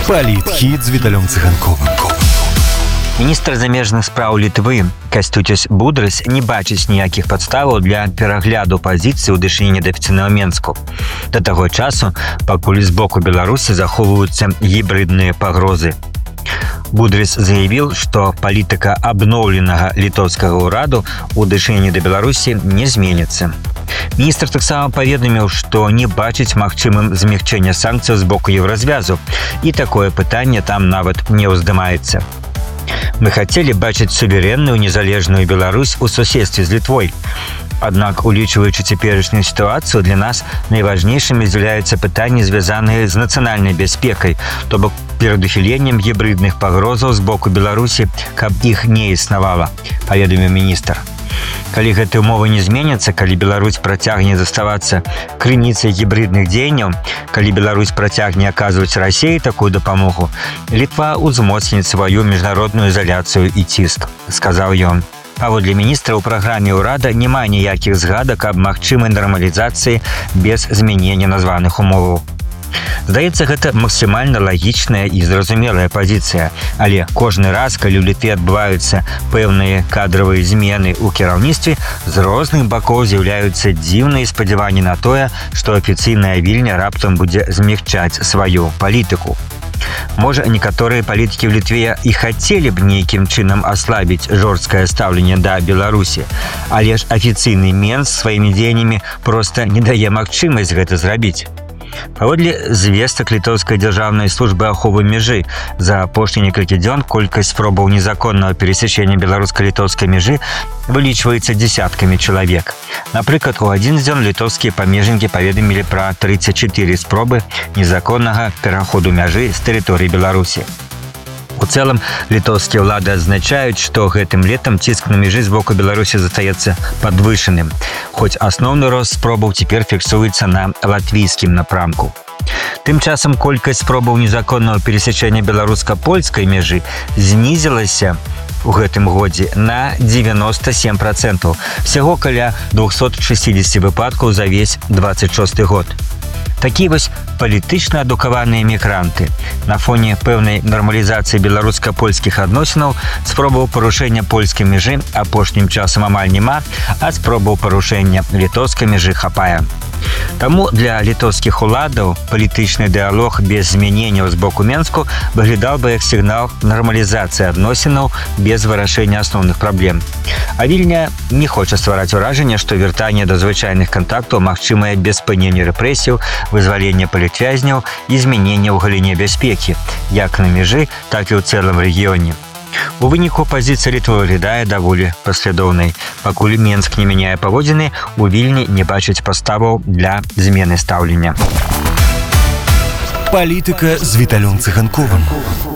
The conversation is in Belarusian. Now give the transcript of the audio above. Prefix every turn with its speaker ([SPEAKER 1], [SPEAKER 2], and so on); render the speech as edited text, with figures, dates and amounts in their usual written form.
[SPEAKER 1] Палітхід з Віталем Циганковим.
[SPEAKER 2] Міністр замежных спраў Літвы Кастуціс Будрыс не бачыць ніякіх падставаў для перагляду пазіцыі ў дачыненні да афіцыйнага Менску. Да таго часу, пакуль з боку Беларусі захоўваюцца гібридныя пагрозы. Будрыс заявіў, што палітыка абноўленага літоўскага ўраду ў дачыненні да Беларусі не зменіцца. Міністр таксама паведаміў, што не бачыць магчымым змягчэння санкцыяў з боку Еўразвязу, і такое пытанне там нават не ўздымаецца. Мы хотели бачыць суверенную незалежную Беларусь у суседстве з Літвой. Аднак, улічваючы цяперашнюю сітуацыю, для нас найважнейшымі з'яўляюцца пытанні, звязаныя з нацыянальнай бяспекай, то бок перадухіленнем гібридных пагрозаў з боку Беларусі, каб іх не існавала, паведаміў міністр. Калі гэтыя ўмовы не зменяцца, калі Беларусь працягне заставацца крыніцай гібридных дзеянняў, калі Беларусь працягне аказваць Расіі такую дапамогу, Літва ўзмоцніць сваю міжнародную ізаляцыю і ціск, сказаў ён. Паводле міністра, у праграме ўрада няма ніякіх згадак аб магчымай нармалізацыі без змянення названых умоваў. Здаецца, гэта максімальна лагічная і зразумелая пазіцыя, але кожны раз, калі ў Літве адбываюцца пэўныя кадравыя змены ў кіраўніцтве, з розных бакоў з'яўляюцца дзіўныя спадзяванні на тое, што афіцыйная Вільня раптам будзе змягчаць сваю палітыку. Можа, некаторыя палітыкі ў Літве і хацелі б нейкім чынам аслабіць жорсткае стаўленне да Беларусі, але ж афіцыйны Менск сваімі дзеяннямі проста не дае магчымасць гэта зрабіць. Паводле звестак літоўскай дзяржаўнай службы аховы мяжы, за апошнія некалькі дзён колькасць спробаў незаконнага перасячэння беларуска-літоўскай мяжы вылічваецца дзесяткамі чалавек. Напрыклад, у адзін дзён літоўскія памежнікі паведамілі пра 34 спробы незаконнага пераходу мяжы з тэрыторыі Беларусі. У цэлым, літоўскія ўлады адзначаюць, што гэтым летам ціск на мяжы з боку Беларусі застаецца падвышаным, хоць асноўны рост спробаў цяпер фіксуецца на латвійскім напрамку. Тым часам колькасць спробаў незаконнага перасячэння беларуска-польскай мяжы знізілася у гэтым годзе на 97%, всяго каля 260 выпадкаў за весь 26 год. Такія вось палітычна адукаваныя мігранты. На фоне пэўнай нармалізацыі беларуска-польскіх адносінаў спробаў парушэння польскай мяжы апошнім часам амаль няма, а спробаў парушэння літоўскай мяжы хапае. Таму для літоўскіх уладаў палітычны дыялог без змяненняў з боку Менску выглядаў бы як сігнал нармалізацыі адносінаў без вырашэння асноўных праблем. А Вільня не хоча ствараць уражанне, што вяртанне да звычайных кантактаў магчымае без спынення рэпрэсіяў, вызвалення палітвязняў і змянення ў галіне бяспекі, як на мяжы, так і ў цэлым рэгіёне. У выніку пазіцыя Літвы выглядае даволі паслядоўнай. Пакуль Менск не мяняе паводзіны, у Вільні не бачыць паставаў для змены стаўлення.
[SPEAKER 1] Палітыка з Віталем Циганковым.